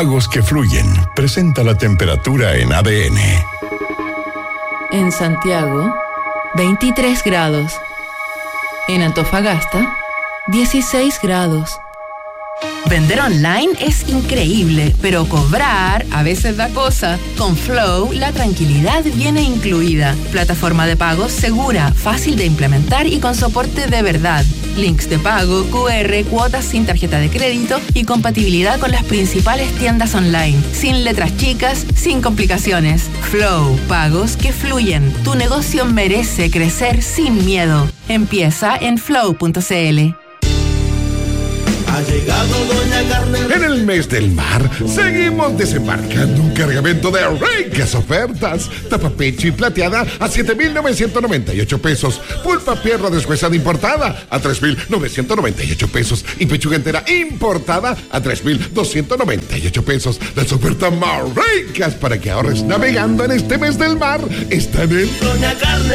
Pagos que fluyen. Presenta la temperatura en ADN. En Santiago, 23 grados. En Antofagasta, 16 grados. Vender online es increíble, pero cobrar a veces da cosa. Con Flow, la tranquilidad viene incluida. Plataforma de pagos segura, fácil de implementar y con soporte de verdad. Links de pago, QR, cuotas sin tarjeta de crédito y compatibilidad con las principales tiendas online. Sin letras chicas, sin complicaciones. Flow, pagos que fluyen. Tu negocio merece crecer sin miedo. Empieza en flow.cl. Ha llegado Doña Carne. En el mes del mar, seguimos desembarcando un cargamento de ricas ofertas. Tapa pecho y plateada a 7,998 pesos. Pulpa pierna deshuesada importada a 3,998 pesos. Y pechuga entera importada a 3,298 pesos. Las ofertas más ricas para que ahorres navegando en este mes del mar están en Doña Carne.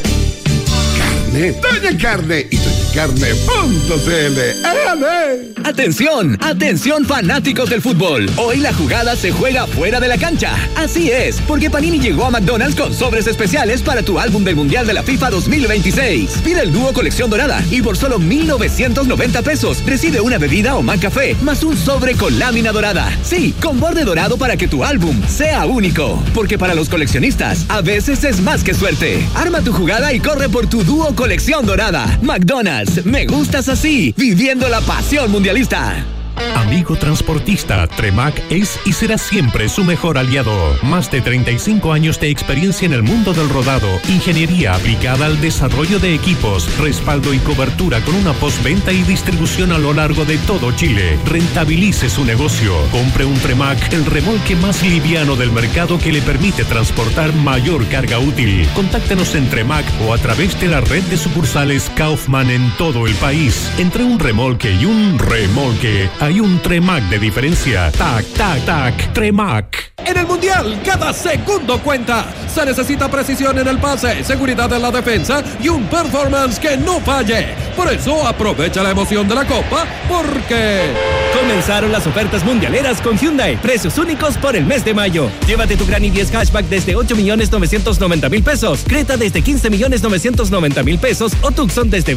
Doña Carne y doñacarne.cl. ¡Atención! ¡Atención, fanáticos del fútbol! Hoy la jugada se juega fuera de la cancha. Así es, porque Panini llegó a McDonald's con sobres especiales para tu álbum del Mundial de la FIFA 2026. Pide el dúo colección dorada y por solo 1,990 pesos recibe una bebida o McCafé más un sobre con lámina dorada. Sí, con borde dorado para que tu álbum sea único. Porque para los coleccionistas, a veces es más que suerte. Arma tu jugada y corre por tu dúo colección dorada. McDonald's, me gustas así, viviendo la pasión mundialista. Amigo transportista, Tremac es y será siempre su mejor aliado. Más de 35 años de experiencia en el mundo del rodado, ingeniería aplicada al desarrollo de equipos, respaldo y cobertura con una postventa y distribución a lo largo de todo Chile. Rentabilice su negocio. Compre un Tremac, el remolque más liviano del mercado que le permite transportar mayor carga útil. Contáctenos en Tremac o a través de la red de sucursales Kaufman en todo el país. Entre un remolque y un remolque, hay un Tremac de diferencia. Tac, tac, tac, Tremac. En el Mundial, cada segundo cuenta. Se necesita precisión en el pase, seguridad en la defensa y un performance que no falle. Por eso, aprovecha la emoción de la Copa, porque... Comenzaron las ofertas mundialeras con Hyundai. Precios únicos por el mes de mayo. Llévate tu Gran i10 Hatchback desde 8,990,000 pesos. Creta desde 15,990,000 pesos. O Tucson desde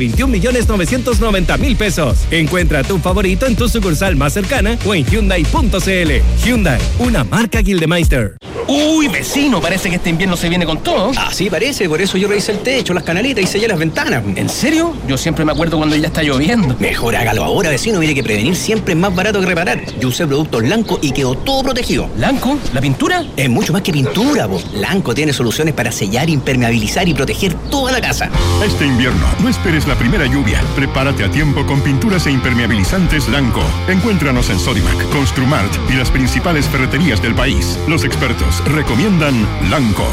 21,990,000 pesos. Encuentra tu favorito en tu sucursal más cercana o en Hyundai.cl. Hyundai, una marca Gildemeister. Uy, vecino, parece que este invierno se viene con todo. Así parece, por eso yo revisé el techo, las canaletas y sellé las ventanas. ¿En serio? Yo siempre me acuerdo cuando ya está lloviendo. Mejor hágalo ahora, vecino. Mire que prevenir siempre es más barato que reparar. Yo usé productos Lanco y quedó todo protegido. ¿Lanco? ¿La pintura? Es mucho más que pintura, po. Lanco tiene soluciones para sellar, impermeabilizar y proteger toda la casa. Este invierno, no esperes la primera lluvia. Prepárate a tiempo con pinturas e impermeabilizantes Lanco. Encuéntranos en Sodimac, Construmart y las principales ferreterías del país. Los expertos recomiendan Lanco.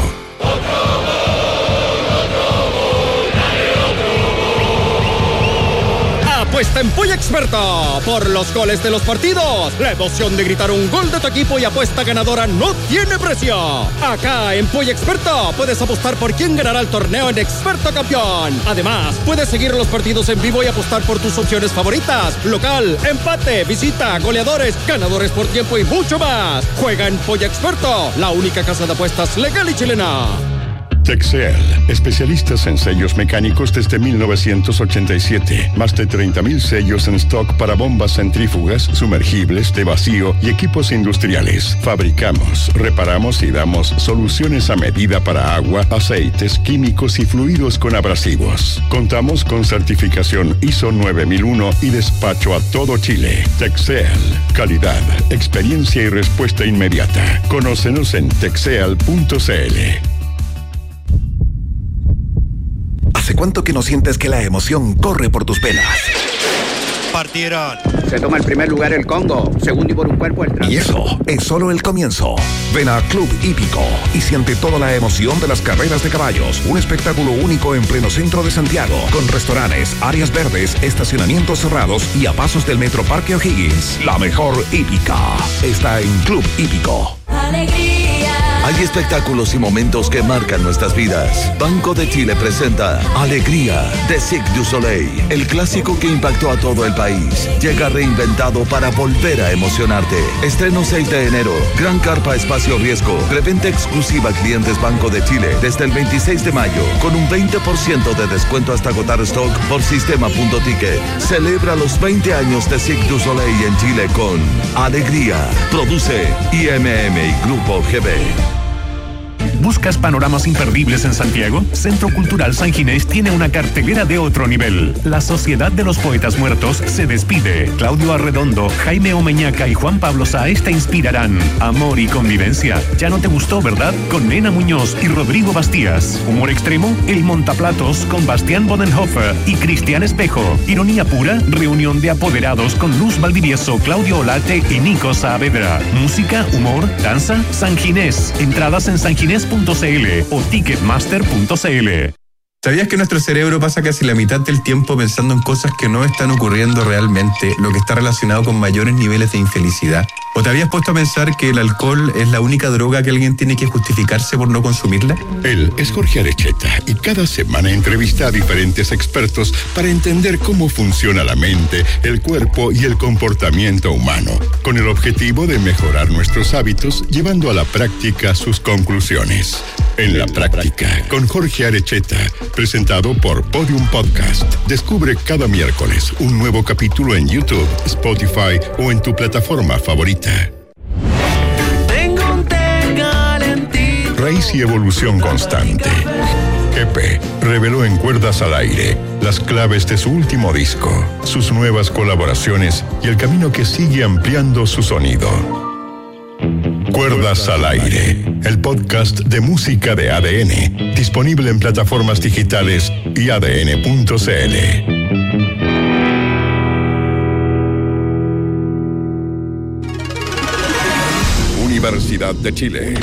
Apuesta en Polla Experta por los goles de los partidos. La emoción de gritar un gol de tu equipo y apuesta ganadora no tiene precio. Acá en Polla Experta puedes apostar por quién ganará el torneo en Experto Campeón. Además, puedes seguir los partidos en vivo y apostar por tus opciones favoritas: local, empate, visita, goleadores, ganadores por tiempo y mucho más. Juega en Polla Experto, la única casa de apuestas legal y chilena. Texel, especialistas en sellos mecánicos desde 1987. Más de 30,000 sellos en stock para bombas centrífugas, sumergibles, de vacío y equipos industriales. Fabricamos, reparamos y damos soluciones a medida para agua, aceites, químicos y fluidos con abrasivos. Contamos con certificación ISO 9001 y despacho a todo Chile. Texel, calidad, experiencia y respuesta inmediata. Conócenos en texel.cl. ¿Hace cuánto que no sientes que la emoción corre por tus venas? Partieron. Se toma el primer lugar el Congo, segundo y por un cuerpo el Y eso es solo el comienzo. Ven a Club Hípico y siente toda la emoción de las carreras de caballos. Un espectáculo único en pleno centro de Santiago, con restaurantes, áreas verdes, estacionamientos cerrados y a pasos del Metro Parque O'Higgins. La mejor hípica está en Club Hípico. Alegría. Hay espectáculos y momentos que marcan nuestras vidas. Banco de Chile presenta Alegría de Cirque du Soleil, el clásico que impactó a todo el país. Llega reinventado para volver a emocionarte. Estreno 6 de enero. Gran carpa espacio riesgo. Preventa exclusiva a clientes Banco de Chile desde el 26 de mayo con un 20% de descuento hasta agotar stock por sistema.ticket. Celebra los 20 años de Cirque du Soleil en Chile con Alegría. Produce IMM y Grupo GB. ¿Buscas panoramas imperdibles en Santiago? Centro Cultural San Ginés tiene una cartelera de otro nivel. La Sociedad de los Poetas Muertos se despide. Claudio Arredondo, Jaime Omeñaca y Juan Pablo Sáez te inspirarán. Amor y convivencia. Ya no te gustó, ¿verdad? Con Nena Muñoz y Rodrigo Bastías. Humor extremo, El Montaplatos con Bastián Bodenhofer y Cristian Espejo. Ironía pura, reunión de apoderados con Luz Valdivieso, Claudio Olate y Nico Saavedra. Música, humor, danza, San Ginés. Entradas en sanginés.cl o ticketmaster.cl. ¿Sabías que nuestro cerebro pasa casi la mitad del tiempo pensando en cosas que no están ocurriendo realmente, lo que está relacionado con mayores niveles de infelicidad? ¿O te habías puesto a pensar que el alcohol es la única droga que alguien tiene que justificarse por no consumirla? Él es Jorge Arecheta y cada semana entrevista a diferentes expertos para entender cómo funciona la mente, el cuerpo y el comportamiento humano, con el objetivo de mejorar nuestros hábitos, llevando a la práctica sus conclusiones. En la práctica, con Jorge Arecheta, presentado por Podium Podcast. Descubre cada miércoles un nuevo capítulo en YouTube, Spotify o en tu plataforma favorita. Raíz y evolución constante. Jepe reveló en Cuerdas al Aire las claves de su último disco, sus nuevas colaboraciones y el camino que sigue ampliando su sonido. Cuerdas al Aire, el podcast de música de ADN, disponible en plataformas digitales y adn.cl. Universidad de Chile.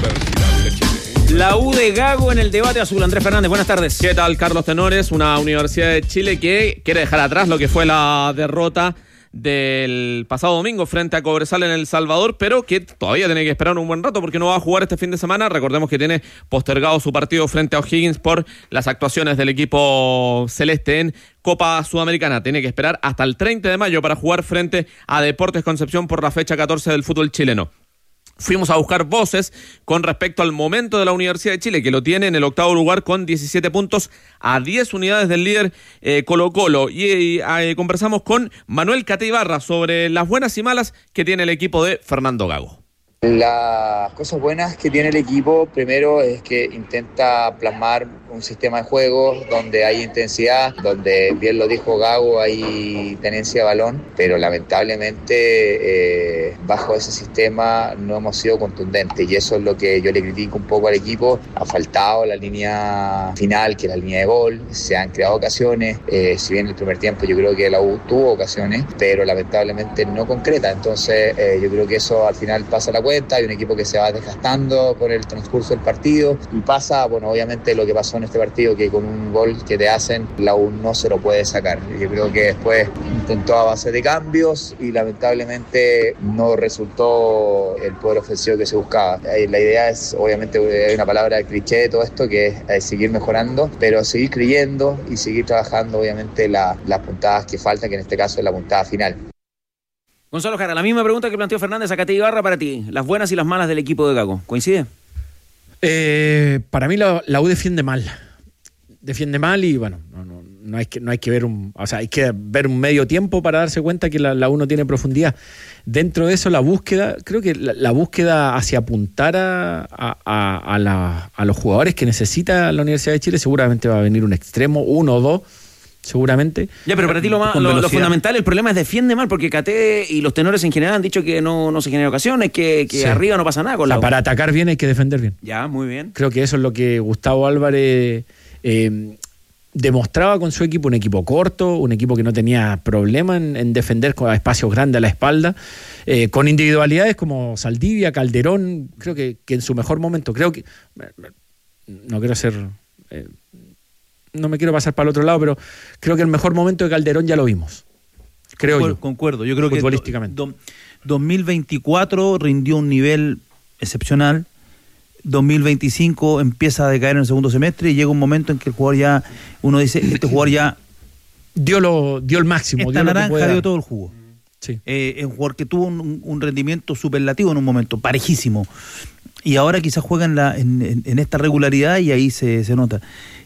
La U de Gago en el debate azul. Andrés Fernández, buenas tardes. ¿Qué tal, Carlos Tenores? Una Universidad de Chile que quiere dejar atrás lo que fue la derrota del pasado domingo frente a Cobresal en El Salvador, pero que todavía tiene que esperar un buen rato porque no va a jugar este fin de semana. Recordemos que tiene postergado su partido frente a O'Higgins por las actuaciones del equipo celeste en Copa Sudamericana. Tiene que esperar hasta el 30 de mayo para jugar frente a Deportes Concepción por la fecha 14 del fútbol chileno. Fuimos a buscar voces con respecto al momento de la Universidad de Chile, que lo tiene en el 8º lugar con 17 puntos a 10 unidades del líder Colo-Colo. Y conversamos con Manuel Cate Ibarra sobre las buenas y malas que tiene el equipo de Fernando Gago. Las cosas buenas que tiene el equipo, primero, es que intenta plasmar un sistema de juego donde hay intensidad, donde, bien lo dijo Gago, hay tenencia de balón, pero lamentablemente bajo ese sistema no hemos sido contundentes y eso es lo que yo le critico un poco al equipo. Ha faltado la línea final, que es la línea de gol, se han creado ocasiones, si bien el primer tiempo yo creo que la U tuvo ocasiones, pero lamentablemente no concreta, entonces yo creo que eso al final pasa la cuenta, hay un equipo que se va desgastando con el transcurso del partido y pasa, bueno, obviamente lo que pasó en este partido, que con un gol que te hacen, la U no se lo puede sacar. Yo creo que después intentó a base de cambios y lamentablemente no resultó el poder ofensivo que se buscaba. La idea es, obviamente, hay una palabra cliché de todo esto, que es seguir mejorando, pero seguir creyendo y seguir trabajando, obviamente, las puntadas que faltan, que en este caso es la puntada final. Gonzalo Jara, la misma pregunta que planteó Fernández a Cate Ibarra para ti. Las buenas y las malas del equipo de Gago. ¿Coincide? Para mí la U defiende mal. Defiende mal y bueno, no hay que ver hay que ver un medio tiempo para darse cuenta que la U no tiene profundidad. Dentro de eso, la búsqueda, creo que la búsqueda hacia apuntar a los jugadores que necesita la Universidad de Chile, seguramente va a venir un extremo, uno o dos, seguramente. Ya, pero para ti lo fundamental, el problema es defiende mal, porque Cate y los tenores en general han dicho que no se generan ocasiones, que sí, arriba no pasa nada con la U. Para atacar bien hay que defender bien. Ya, muy bien. Creo que eso es lo que Gustavo Álvarez demostraba con su equipo, un equipo corto, un equipo que no tenía problema en defender con espacios grandes a la espalda, con individualidades como Saldivia, Calderón, creo que en su mejor momento, creo que no quiero ser no me quiero pasar para el otro lado, pero creo que el mejor momento de Calderón ya lo vimos, concuerdo, yo creo futbolísticamente. Que 2024 rindió un nivel excepcional. 2025 empieza a decaer en el segundo semestre y llega un momento en que el jugador ya, uno dice, este jugador ya dio el máximo. Esta naranja dio todo el jugo. Sí. Es un jugador que tuvo un rendimiento superlativo en un momento, parejísimo. Y ahora quizás juega en esta regularidad y ahí se nota.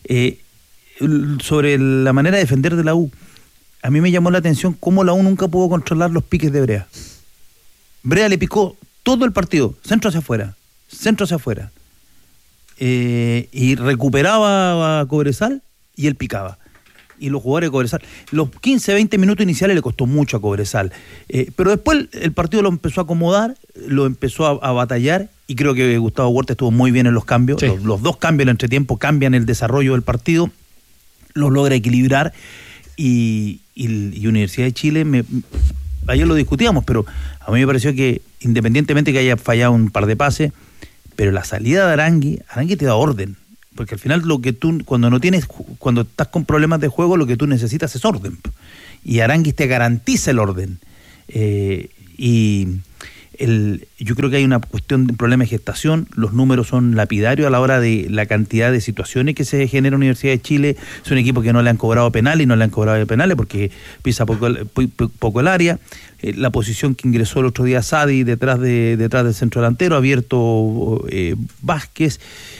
Sobre la manera de defender de la U, a mí me llamó la atención cómo la U nunca pudo controlar los piques de Brea. Brea le picó todo el partido, centro hacia afuera. Y recuperaba a Cobresal y él picaba. Y los jugadores de Cobresal, los 15, 20 minutos iniciales le costó mucho a Cobresal. Pero después el partido lo empezó a acomodar, lo empezó a batallar, y creo que Gustavo Huerta estuvo muy bien en los cambios. Sí. Los dos cambios en el entretiempo cambian el desarrollo del partido, los logra equilibrar, y Universidad de Chile, ayer lo discutíamos, pero a mí me pareció que, independientemente que haya fallado un par de pases, pero la salida de Arangui te da orden. Porque al final lo que tú, cuando estás con problemas de juego, lo que tú necesitas es orden. Y Aránguiz te garantiza el orden. Yo creo que hay una cuestión de problema de gestación. Los números son lapidarios a la hora de la cantidad de situaciones que se genera en la Universidad de Chile. Es un equipo que no le han cobrado penales y no le han cobrado penales porque pisa poco el área. La posición que ingresó el otro día Sadi detrás del centro delantero, abierto Vázquez.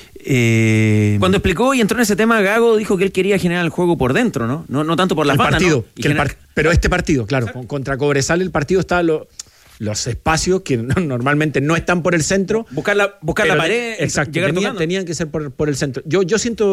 Cuando explicó y entró en ese tema, Gago dijo que él quería generar el juego por dentro, ¿no? No tanto por las bandas, partido, ¿no? Pero este partido, claro, contra Cobresal el partido está los espacios que normalmente no están por el centro. Buscar la pared. Exacto, tenían que ser por el centro. Yo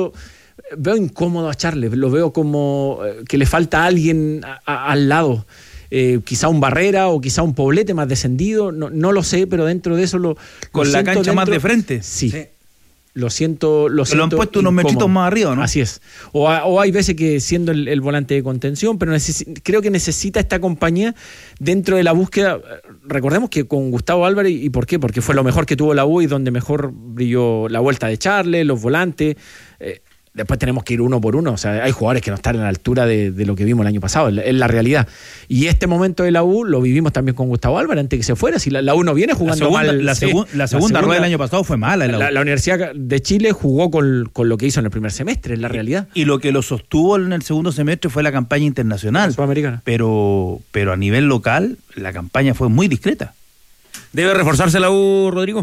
veo incómodo a Charles, lo veo como que le falta alguien al lado. Quizá un Barrera o quizá un Poblete más descendido, no lo sé, pero dentro de eso con la cancha más de frente. Sí. Lo siento. Lo han puesto unos mechitos más arriba, ¿no? Así es. O hay veces que siendo el volante de contención, pero creo que necesita esta compañía dentro de la búsqueda. Recordemos que con Gustavo Álvarez, ¿y por qué? Porque fue lo mejor que tuvo la U y donde mejor brilló la vuelta de Charles, los volantes. Después tenemos que ir uno por uno. O sea, hay jugadores que no están a la altura de lo que vimos el año pasado, es la realidad. Y este momento de la U lo vivimos también con Gustavo Álvarez antes de que se fuera. Si la U no viene jugando mal. La segunda rueda del año pasado fue mala. La Universidad de Chile jugó con lo que hizo en el primer semestre, es la realidad. Y lo que lo sostuvo en el segundo semestre fue la campaña internacional. Sudamericana. Pero a nivel local, la campaña fue muy discreta. ¿Debe reforzarse la U, Rodrigo?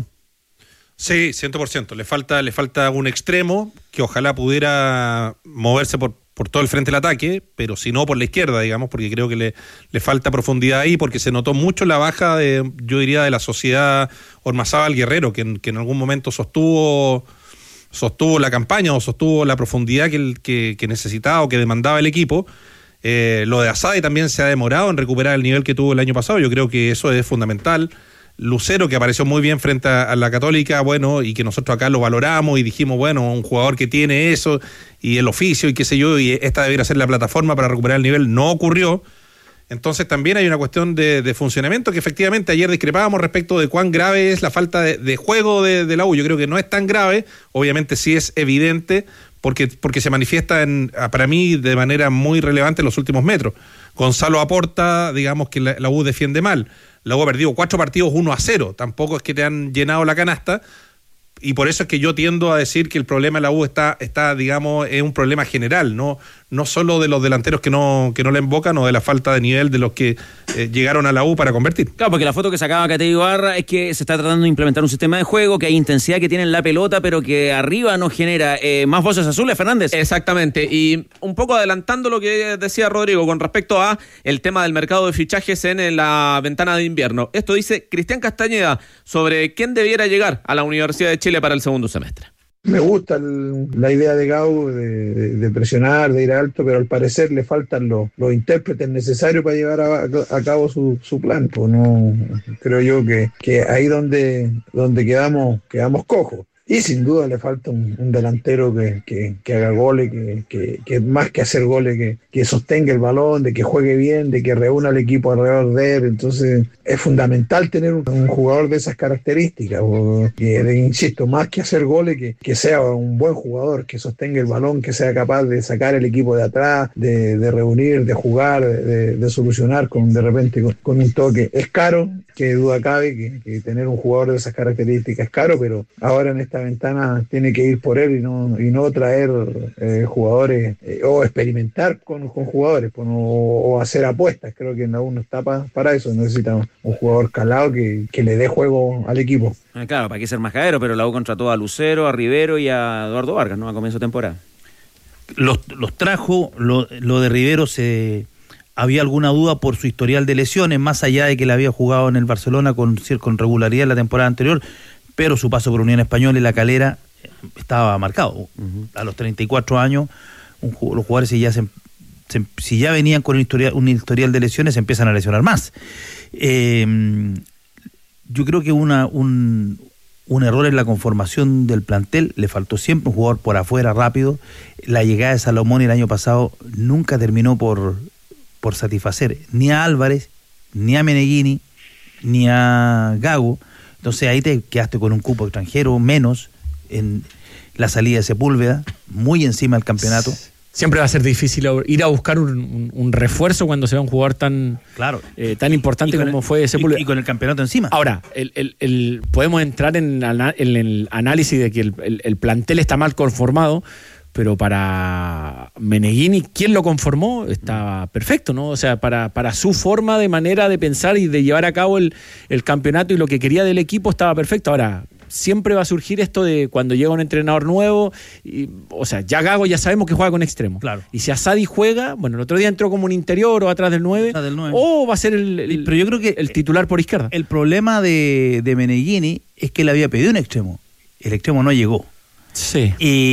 Sí, 100%. Le falta un extremo que ojalá pudiera moverse por todo el frente del ataque, pero si no por la izquierda, digamos, porque creo que le falta profundidad ahí, porque se notó mucho la baja yo diría, de la sociedad Ormazábal Guerrero, que en algún momento sostuvo la campaña o sostuvo la profundidad que necesitaba o que demandaba el equipo. Lo de Asadi también se ha demorado en recuperar el nivel que tuvo el año pasado. Yo creo que eso es fundamental. Lucero, que apareció muy bien frente a la Católica, bueno, y que nosotros acá lo valoramos y dijimos, bueno, un jugador que tiene eso y el oficio y qué sé yo, y esta debería ser la plataforma para recuperar el nivel, no ocurrió. Entonces también hay una cuestión de funcionamiento que efectivamente ayer discrepábamos respecto de cuán grave es la falta de juego de la U. Yo creo que no es tan grave, obviamente sí es evidente, porque se manifiesta para mí de manera muy relevante en los últimos metros. Gonzalo aporta, digamos que la U defiende mal. La U ha perdido 4 partidos 1-0, tampoco es que te han llenado la canasta, y por eso es que yo tiendo a decir que el problema de la U está digamos, es un problema general, no solo de los delanteros que no le invocan o de la falta de nivel de los que llegaron a la U para convertir. Claro, porque la foto que sacaba Cate Ibarra es que se está tratando de implementar un sistema de juego, que hay intensidad que tiene en la pelota, pero que arriba no genera más voces azules, Fernández. Exactamente, y un poco adelantando lo que decía Rodrigo con respecto a el tema del mercado de fichajes en la ventana de invierno. Esto dice Cristian Castañeda sobre quién debiera llegar a la Universidad de Chile para el segundo semestre. Me gusta la idea de Gau de presionar, de ir alto, pero al parecer le faltan los intérpretes necesarios para llevar a cabo su plan. Pues no, creo yo que ahí donde quedamos cojos. Y sin duda le falta un delantero que haga goles, que más que hacer goles, que sostenga el balón, de que juegue bien, de que reúna al equipo alrededor de él. Entonces es fundamental tener un jugador de esas características, insisto, más que hacer goles, que sea un buen jugador, que sostenga el balón, que sea capaz de sacar el equipo de atrás, de reunir, de jugar, de solucionar de repente con un toque. Es caro, que duda cabe que tener un jugador de esas características es caro, pero ahora en esta esta ventana tiene que ir por él y no traer jugadores o experimentar con jugadores o hacer apuestas. Creo que la U no está para eso. Necesita un jugador calado que le dé juego al equipo. Claro, para qué ser majadero, pero la U contrató a Lucero, a Rivero y a Eduardo Vargas, ¿no? A comienzo de temporada. Los trajo, lo de Rivero había alguna duda por su historial de lesiones, más allá de que le había jugado en el Barcelona con regularidad en la temporada anterior, pero su paso por Unión Española y La Calera estaba marcado. A los 34 años, los jugadores si ya venían con un historial de lesiones, se empiezan a lesionar más. Yo creo que un error en la conformación del plantel, le faltó siempre un jugador por afuera rápido. La llegada de Salomón el año pasado nunca terminó por satisfacer ni a Álvarez, ni a Meneghini, ni a Gago. Entonces ahí te quedaste con un cupo extranjero menos en la salida de Sepúlveda, muy encima del campeonato. Siempre va a ser difícil ir a buscar un refuerzo cuando sea un jugador tan importante como fue Sepúlveda. Y con el campeonato encima. Ahora, podemos entrar en el análisis de que el plantel está mal conformado, pero para Meneghini, ¿quién lo conformó? Estaba perfecto, ¿no? O sea, para su forma de manera de pensar y de llevar a cabo el campeonato y lo que quería del equipo estaba perfecto. Ahora, siempre va a surgir esto de cuando llega un entrenador nuevo, o sea, ya Gago ya sabemos que juega con extremo. Claro. Y si Asadi juega, bueno, el otro día entró como un interior o atrás del 9, o va a ser pero yo creo que el titular por izquierda. El problema de Meneghini es que le había pedido un extremo. El extremo no llegó. Sí.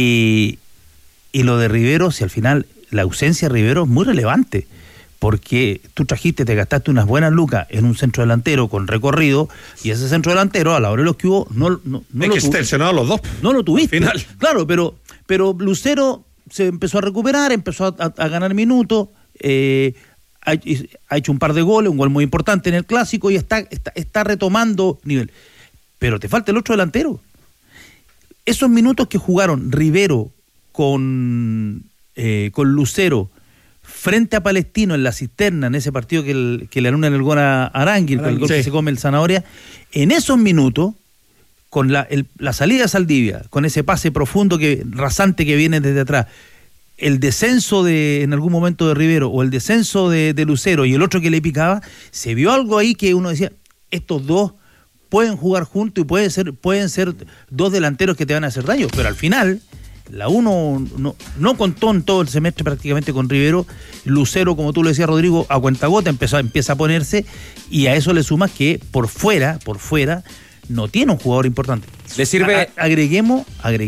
Y lo de Rivero, si al final la ausencia de Rivero es muy relevante, porque tú te gastaste unas buenas lucas en un centro delantero con recorrido, y ese centro delantero, a la hora de los que hubo, no lo tuviste. Los dos. No lo tuviste. Final. Claro, pero Lucero se empezó a recuperar, empezó a ganar minutos, ha hecho un par de goles, un gol muy importante en el Clásico, y está retomando nivel. Pero te falta el otro delantero. Esos minutos que jugaron Rivero con Lucero frente a Palestino en la Cisterna, en ese partido que le anulan el gol a Aránguiz, el gol que se come el Zanahoria, en esos minutos, con la salida de Saldivia, con ese pase profundo rasante que viene desde atrás, el descenso en algún momento de Rivero o el descenso de Lucero y el otro que le picaba, se vio algo ahí que uno decía, estos dos pueden jugar juntos y pueden ser dos delanteros que te van a hacer daño, pero al final la uno no contó en todo el semestre prácticamente con Rivero. Lucero, como tú lo decías, Rodrigo, a cuentagota empieza a ponerse, y a eso le sumas que por fuera no tiene un jugador importante. Le sirve. Agreguemos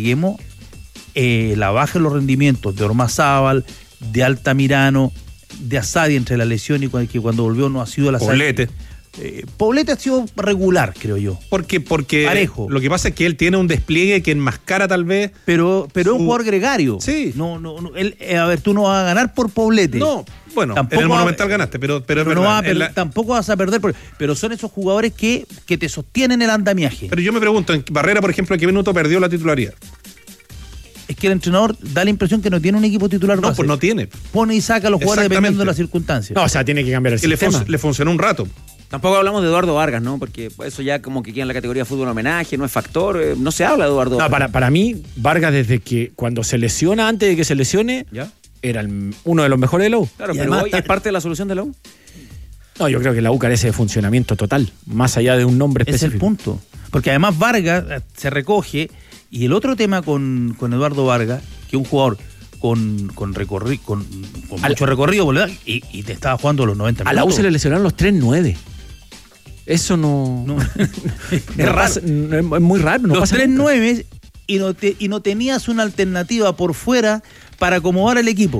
la baja en los rendimientos de Ormazábal, de Altamirano, de Asadi entre la lesión y que cuando volvió no ha sido la Poblete. Poblete ha sido regular, creo yo. Porque parejo. Lo que pasa es que él tiene un despliegue que enmascara tal vez. Pero es un jugador gregario. Sí. No, él, a ver, tú no vas a ganar por Poblete. No, bueno, tampoco en el Monumental ganaste, pero es verdad. Tampoco vas a perder, pero son esos jugadores que te sostienen el andamiaje. Pero yo me pregunto, en Barrera, por ejemplo, ¿en qué minuto perdió la titularidad? Es que el entrenador da la impresión que no tiene un equipo titular base. No, pues no tiene. Pone y saca a los jugadores dependiendo de las circunstancias. No, o sea, tiene que cambiar el sistema. Le funcionó un rato. Tampoco hablamos de Eduardo Vargas, ¿no? Porque eso ya como que queda en la categoría de fútbol homenaje, no es factor, no se habla de Eduardo Vargas. No, para mí, Vargas desde que cuando se lesiona, antes de que se lesione, ¿ya? Era uno de los mejores de la U. Claro, pero hoy es parte de la solución de la U. No, yo creo que la U carece de funcionamiento total, más allá de un nombre específico. Es el punto. Porque además Vargas se recoge, y el otro tema con Eduardo Vargas, que un jugador con mucho recorrido, ¿verdad? Y te estaba jugando los 90 minutos. A la U se le lesionaron los 3-9. Eso no es raro. Es muy raro. Los 3-9 y no tenías una alternativa por fuera para acomodar el equipo.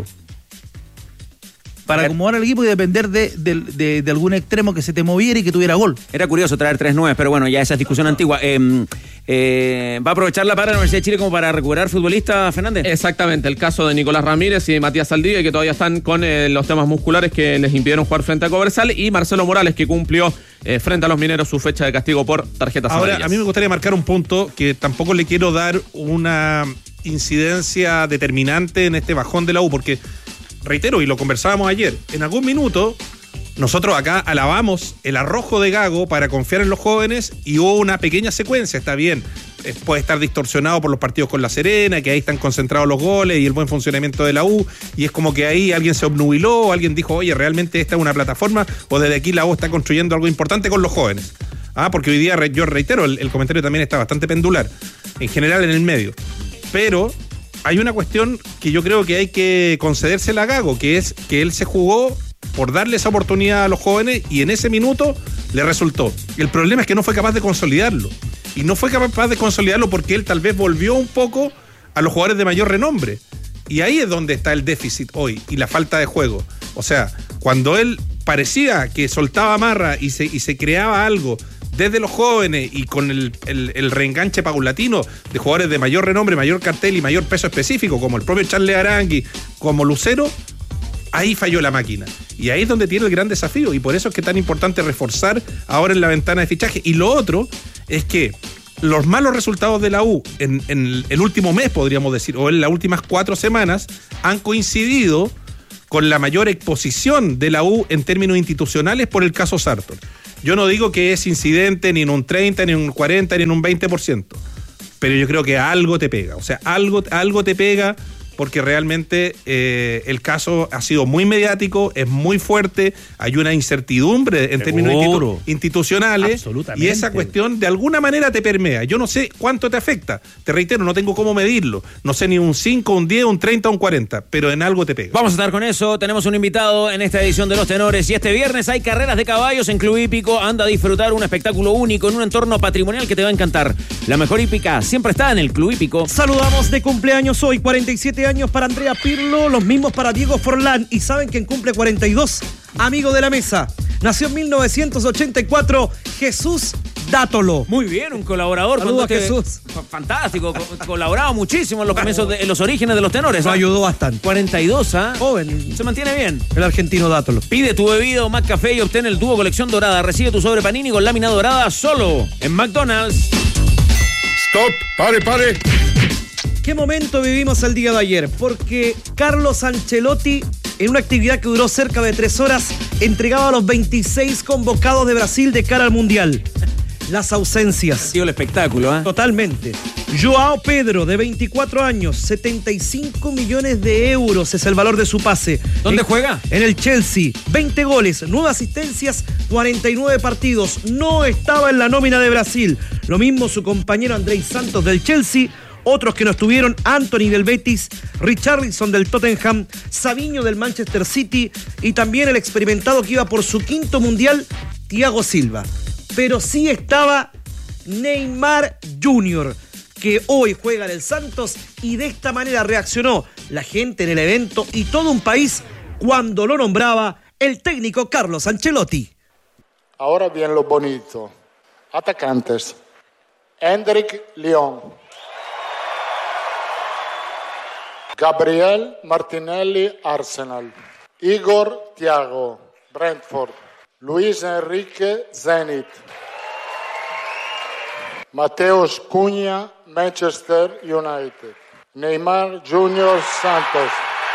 Para acomodar el equipo y depender de algún extremo que se te moviera y que tuviera gol. Era curioso traer 3-9, pero bueno, ya esa es discusión antigua. ¿Va a aprovecharla para la Universidad de Chile como para recuperar futbolistas, Fernández? Exactamente, el caso de Nicolás Ramírez y Matías Saldivia, que todavía están con los temas musculares que les impidieron jugar frente a Cobresal, y Marcelo Morales, que cumplió frente a los mineros su fecha de castigo por tarjetas amarillas. Ahora, a mí me gustaría marcar un punto que tampoco le quiero dar una incidencia determinante en este bajón de la U, porque reitero, y lo conversábamos ayer, en algún minuto nosotros acá alabamos el arrojo de Gago para confiar en los jóvenes, y hubo una pequeña secuencia, está bien, puede estar distorsionado por los partidos con La Serena, que ahí están concentrados los goles y el buen funcionamiento de la U, y es como que ahí alguien se obnubiló, alguien dijo, oye, realmente esta es una plataforma, o desde aquí la U está construyendo algo importante con los jóvenes. Porque hoy día, yo reitero, el comentario también está bastante pendular, en general en el medio. Pero hay una cuestión que yo creo que hay que concedérsela a Gago, que es que él se jugó por darle esa oportunidad a los jóvenes y en ese minuto le resultó. El problema es que no fue capaz de consolidarlo. Y no fue capaz de consolidarlo porque él tal vez volvió un poco a los jugadores de mayor renombre. Y ahí es donde está el déficit hoy y la falta de juego. O sea, cuando él parecía que soltaba amarra y se creaba algo desde los jóvenes y con el reenganche paulatino de jugadores de mayor renombre, mayor cartel y mayor peso específico, como el propio Charles Arangui, como Lucero, ahí falló la máquina. Y ahí es donde tiene el gran desafío. Y por eso es que es tan importante reforzar ahora en la ventana de fichaje. Y lo otro es que los malos resultados de la U en el último mes, podríamos decir, o en las últimas 4 semanas, han coincidido con la mayor exposición de la U en términos institucionales por el caso Sartor. Yo no digo que es incidente ni en un 30, ni en un 40, ni en un 20%, pero yo creo que algo te pega. O sea, algo te pega porque realmente el caso ha sido muy mediático, es muy fuerte, hay una incertidumbre en términos institucionales y esa cuestión de alguna manera te permea. Yo no sé cuánto te afecta, te reitero, no tengo cómo medirlo, no sé ni un 5, un 10, un 30, un 40, pero en algo te pega. Vamos a estar con eso, tenemos un invitado en esta edición de Los Tenores y este viernes hay carreras de caballos en Club Hípico. Anda a disfrutar un espectáculo único en un entorno patrimonial que te va a encantar. La mejor hípica siempre está en el Club Hípico. Saludamos de cumpleaños hoy, 47 años para Andrea Pirlo, los mismos para Diego Forlán. ¿Y saben quién cumple 42? Amigo de la mesa. Nació en 1984, Jesús Dátolo. Muy bien, un colaborador. Saludos a Jesús. Fantástico, colaboraba muchísimo en los comienzos, en los orígenes de Los Tenores. Nos ayudó bastante. 42, joven. Se mantiene bien. El argentino Dátolo. Pide tu bebida o Mac Café y obtén el dúo colección dorada. Recibe tu sobre panini con lámina dorada solo en McDonald's. Stop, pare. ¿Qué momento vivimos el día de ayer? Porque Carlos Ancelotti, en una actividad que duró cerca de 3 horas, entregaba a los 26 convocados de Brasil de cara al Mundial. Las ausencias. Ha sido el espectáculo, Totalmente. Joao Pedro, de 24 años, 75 millones de euros es el valor de su pase. ¿Dónde juega? En el Chelsea. 20 goles, 9 asistencias, 49 partidos. No estaba en la nómina de Brasil. Lo mismo su compañero Andrés Santos del Chelsea. Otros que no estuvieron, Anthony del Betis, Richarlison del Tottenham, Savinho del Manchester City y también el experimentado que iba por su 5º mundial, Thiago Silva. Pero sí estaba Neymar Jr., que hoy juega en el Santos y de esta manera reaccionó la gente en el evento y todo un país cuando lo nombraba el técnico Carlos Ancelotti. Ahora viene lo bonito. Atacantes. Hendrik Lyon. Gabriel Martinelli, Arsenal. Igor Thiago, Brentford. Luis Enrique, Zenit. Mateus Cunha, Manchester United. Neymar Jr. Santos.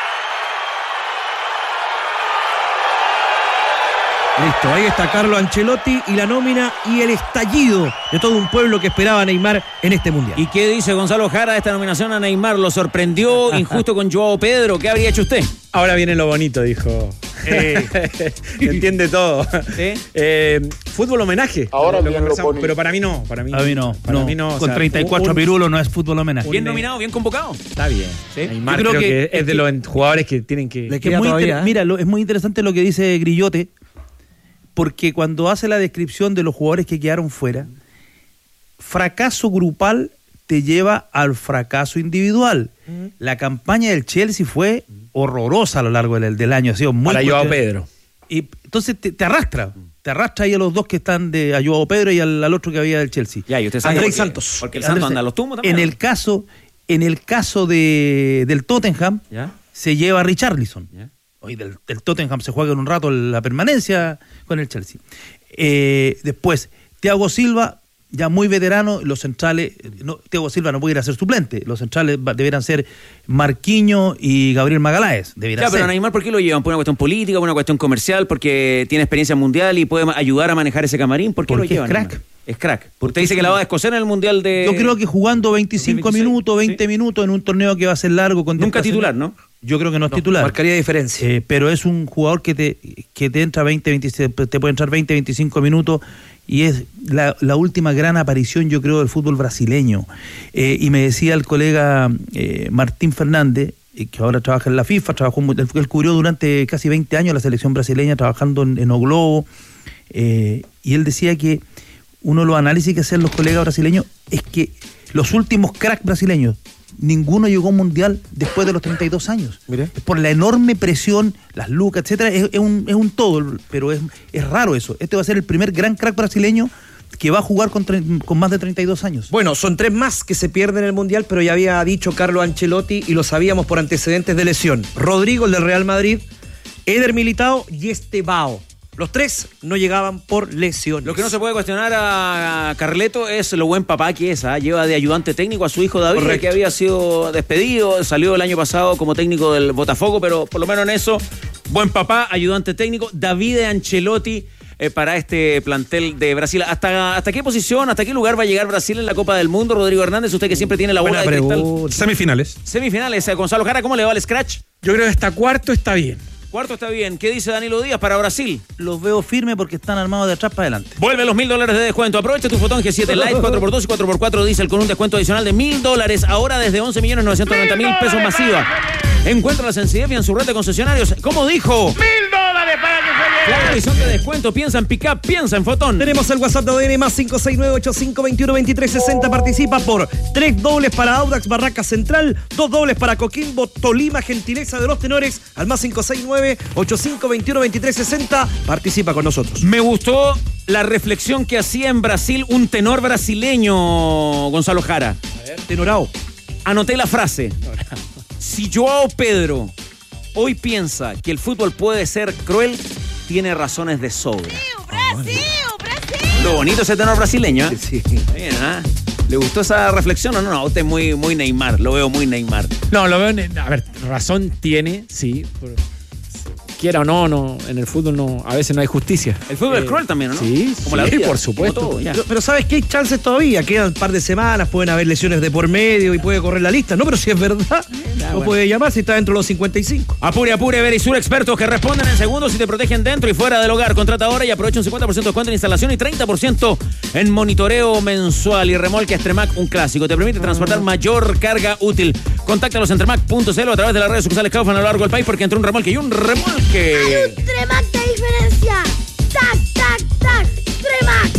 Listo, ahí está Carlo Ancelotti y la nómina y el estallido de todo un pueblo que esperaba a Neymar en este Mundial. ¿Y qué dice Gonzalo Jara de esta nominación a Neymar? ¿Lo sorprendió injusto con Joao Pedro? ¿Qué habría hecho usted? Ahora viene lo bonito, dijo. Entiende todo. ¿Sí? Fútbol homenaje. Ahora viene lo bonito. Pero para mí no. Para mí no. Con 34 pirulos no es fútbol homenaje. Bien nominado, bien convocado. Está bien. ¿Sí? Neymar creo que es de los jugadores que tienen que... Mira, es muy interesante lo que dice Grillote, porque cuando hace la descripción de los jugadores que quedaron fuera, fracaso grupal te lleva al fracaso individual. La campaña del Chelsea fue horrorosa a lo largo del año. Ha sido muy para Joao Pedro. Y entonces te arrastra. Te arrastra ahí a los dos que están a Joao Pedro y al otro que había del Chelsea. Ya, y usted sabe Andrés Santos. Porque el Santos anda a los tumbos también. En el caso del Tottenham, ¿ya? Se lleva a Richarlison. ¿Ya? Hoy del Tottenham se juega en un rato la permanencia con el Chelsea. Después, Thiago Silva, ya muy veterano, los centrales, Thiago Silva no puede ir a ser suplente, los centrales deberán ser Marquinhos y Gabriel Magaláes. Pero Neymar, ¿por qué lo llevan? ¿Por una cuestión política, por una cuestión comercial? ¿Porque tiene experiencia mundial y puede ayudar a manejar ese camarín? ¿Por qué lo llevan? Es crack. es crack. Usted dice que la va a descoser en el Mundial de... Yo creo que jugando 25 2026, minutos, 20 minutos en un torneo que va a ser largo. Con nunca titular, ¿no? Yo creo que no es titular. Marcaría diferencia. Pero es un jugador que te entra 26, te puede entrar 20, 25 minutos y es la última gran aparición, yo creo, del fútbol brasileño. Y me decía el colega Martín Fernández, que ahora trabaja en la FIFA, él cubrió durante casi 20 años la selección brasileña trabajando en O Globo, y él decía que uno de los análisis que hacen los colegas brasileños es que los últimos cracks brasileños, ninguno llegó a un mundial después de los 32 años. Mire. Por la enorme presión, las lucas, etcétera, es un todo, pero es raro eso. Este va a ser el primer gran crack brasileño que va a jugar con más de 32 años. Bueno, son 3 más que se pierden en el Mundial, pero ya había dicho Carlo Ancelotti y lo sabíamos por antecedentes de lesión. Rodrigo, el del Real Madrid, Eder Militao y Estevao. Los 3 no llegaban por lesión. Lo que no se puede cuestionar a Carleto es lo buen papá que es. Lleva de ayudante técnico a su hijo David, que había sido despedido, salió el año pasado como técnico del Botafogo, pero por lo menos en eso, buen papá, ayudante técnico, David Ancelotti para este plantel de Brasil. ¿Hasta qué posición, hasta qué lugar va a llegar Brasil en la Copa del Mundo, Rodrigo Hernández? Usted que siempre tiene la bola de cristal. Semifinales. Gonzalo Jara, ¿cómo le va el scratch? Yo creo que hasta cuarto está bien. Cuarto está bien. ¿Qué dice Danilo Díaz para Brasil? Los veo firmes porque están armados de atrás para adelante. Vuelve los $1.000 de descuento. Aprovecha tu Fotón G7 Lite 4x2 y 4x4 diésel con un descuento adicional de $1.000. Ahora desde 11.990.000 pesos masiva. Encuéntralas en CIDEF y en su red de concesionarios. ¿Cómo dijo? $1.000 para que se lleve. Claro, horizonte de descuento. Piensa en pick-up, piensa en Fotón. Tenemos el WhatsApp de ADN más 569-8521-2360. Participa por 3 dobles para Audax Barraca Central, 2 dobles para Coquimbo Tolima, gentileza de los tenores, al más 569-8521-2360. Participa con nosotros. Me gustó la reflexión que hacía en Brasil un tenor brasileño, Gonzalo Jara. A ver, tenorao. Anoté la frase. Si Joao Pedro hoy piensa que el fútbol puede ser cruel, tiene razones de sobra. ¡Brasil! Lo bonito ese tenor brasileño, ¿eh? Sí. Bien, ¿eh? ¿Le gustó esa reflexión o no? No, usted es muy Neymar, lo veo muy Neymar. No, lo veo, a ver, razón tiene, sí, pero quiera o no, en el fútbol no, a veces no hay justicia. El fútbol es cruel también, ¿no? Sí, como la vida, por supuesto. Todo, pero ¿sabes qué? Hay chances todavía, quedan un par de semanas, pueden haber lesiones de por medio y puede correr la lista. No, pero si es verdad, puede llamar si está dentro de los 55. Apure, Verisur, expertos que responden en segundos y te protegen dentro y fuera del hogar. Contrata ahora y aprovecha un 50% de descuento en instalación y 30% en monitoreo mensual. Y remolque Extremac, un clásico. Te permite transportar mayor carga útil. Contáctalos en Tremac.cl o a través de las redes sociales Kaufman a lo largo del país, porque entre un remolque y un remolque. Hay un Tremac de diferencia. ¡Tac, tac, tac! ¡Tremac!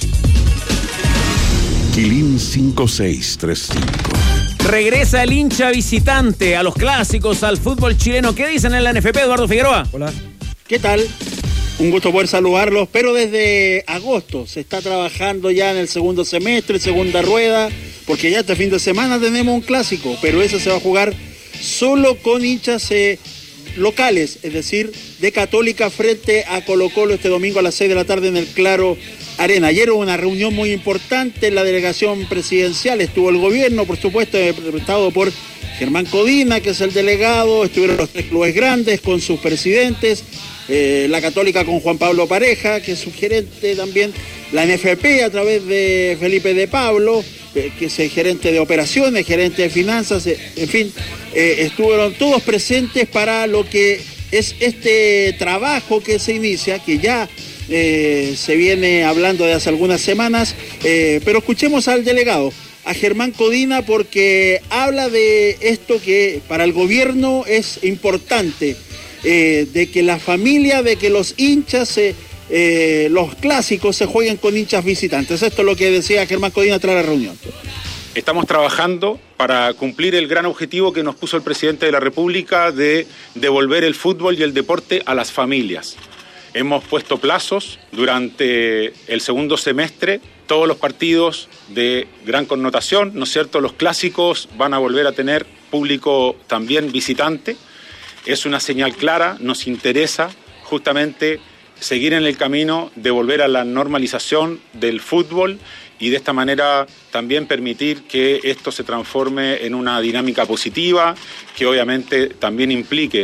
Quilín 5635. Regresa el hincha visitante a los clásicos, al fútbol chileno. ¿Qué dicen en la NFP, Eduardo Figueroa? Hola. ¿Qué tal? Un gusto poder saludarlos, pero desde agosto se está trabajando ya en el segundo semestre, segunda rueda, porque ya este fin de semana tenemos un clásico, pero ese se va a jugar solo con hinchas locales, es decir, de Católica frente a Colo-Colo este domingo a las 6 de la tarde en el Claro Arena. Ayer hubo una reunión muy importante en la delegación presidencial, estuvo el gobierno, por supuesto, representado por Germán Codina, que es el delegado, estuvieron los 3 clubes grandes con sus presidentes, la Católica con Juan Pablo Pareja, que es su gerente también, la NFP a través de Felipe de Pablo, que es el gerente de operaciones, gerente de finanzas, en fin, estuvieron todos presentes para lo que es este trabajo que se inicia, que ya se viene hablando de hace algunas semanas, pero escuchemos al delegado, a Germán Codina, porque habla de esto que para el gobierno es importante, de que la familia, de que los hinchas, los clásicos se jueguen con hinchas visitantes. Esto es lo que decía Germán Codina tras la reunión. Estamos trabajando para cumplir el gran objetivo que nos puso el presidente de la República de devolver el fútbol y el deporte a las familias. Hemos puesto plazos durante el segundo semestre, todos los partidos de gran connotación, ¿no es cierto? Los clásicos van a volver a tener público también visitante. Es una señal clara, nos interesa justamente seguir en el camino de volver a la normalización del fútbol y de esta manera también permitir que esto se transforme en una dinámica positiva, que obviamente también implique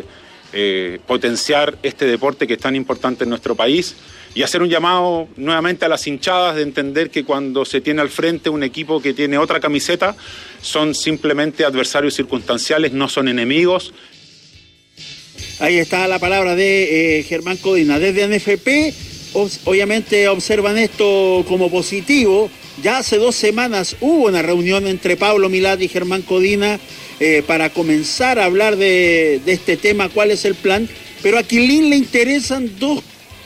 potenciar este deporte que es tan importante en nuestro país y hacer un llamado nuevamente a las hinchadas de entender que cuando se tiene al frente un equipo que tiene otra camiseta, son simplemente adversarios circunstanciales, no son enemigos. Ahí está la palabra de Germán Codina. Desde ANFP, obviamente observan esto como positivo. Ya hace 2 semanas hubo una reunión entre Pablo Milad y Germán Codina para comenzar a hablar de este tema, cuál es el plan. Pero a Quilín le interesan 2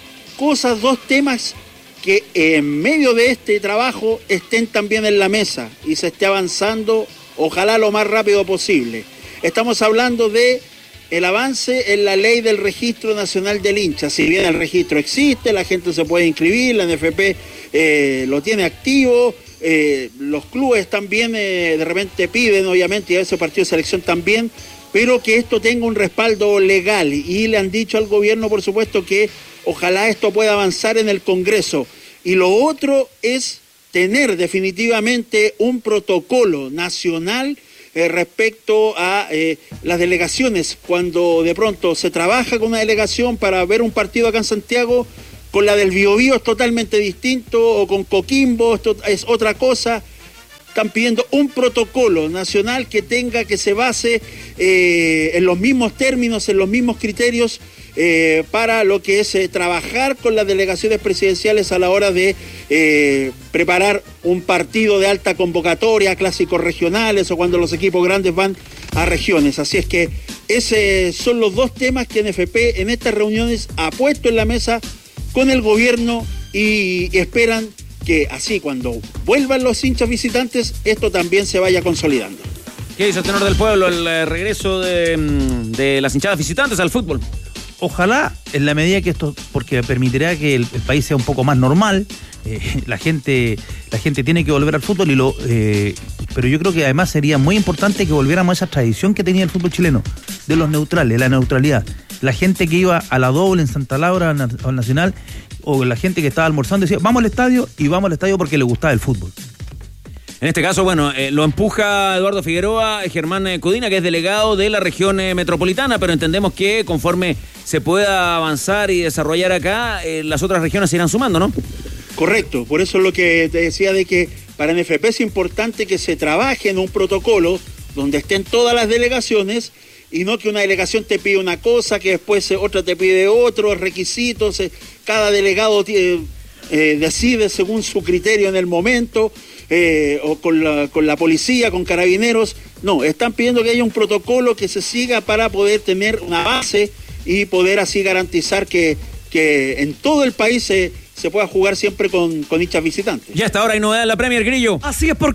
temas que en medio de este trabajo estén también en la mesa y se esté avanzando, ojalá lo más rápido posible. Estamos hablando de el avance en la ley del Registro Nacional del Hincha. Si bien el registro existe, la gente se puede inscribir, la NFP lo tiene activo, los clubes también de repente piden, obviamente, y a veces partido de selección también, pero que esto tenga un respaldo legal. Y le han dicho al gobierno, por supuesto, que ojalá esto pueda avanzar en el Congreso. Y lo otro es tener definitivamente un protocolo nacional respecto a las delegaciones. Cuando de pronto se trabaja con una delegación para ver un partido acá en Santiago, con la del Biobío es totalmente distinto, o con Coquimbo esto es otra cosa. Están pidiendo un protocolo nacional que se base en los mismos términos, en los mismos criterios, para lo que es trabajar con las delegaciones presidenciales a la hora de preparar un partido de alta convocatoria, clásicos regionales o cuando los equipos grandes van a regiones. Así es que esos son los 2 temas que NFP en estas reuniones ha puesto en la mesa con el gobierno y esperan que así cuando vuelvan los hinchas visitantes esto también se vaya consolidando. ¿Qué dice el tenor del pueblo, el regreso de las hinchadas visitantes al fútbol? Ojalá, en la medida que esto, porque permitirá que el país sea un poco más normal, la gente tiene que volver al fútbol, pero yo creo que además sería muy importante que volviéramos a esa tradición que tenía el fútbol chileno, de los neutrales, la neutralidad. La gente que iba a la doble en Santa Laura, al Nacional, o la gente que estaba almorzando decía, vamos al estadio, y vamos al estadio porque le gustaba el fútbol. En este caso, bueno, lo empuja Eduardo Figueroa, Germán Codina, que es delegado de la región metropolitana, pero entendemos que conforme se pueda avanzar y desarrollar acá, las otras regiones se irán sumando, ¿no? Correcto, por eso es lo que te decía de que para NFP es importante que se trabaje en un protocolo donde estén todas las delegaciones y no que una delegación te pide una cosa, que después otra te pide otros requisitos, cada delegado decide según su criterio en el momento, o con la policía, con carabineros. No, están pidiendo que haya un protocolo que se siga para poder tener una base y poder así garantizar que en todo el país se pueda jugar siempre con hinchas visitantes. Ya hasta ahora hay novedad en la Premier, Grillo. Así es, porque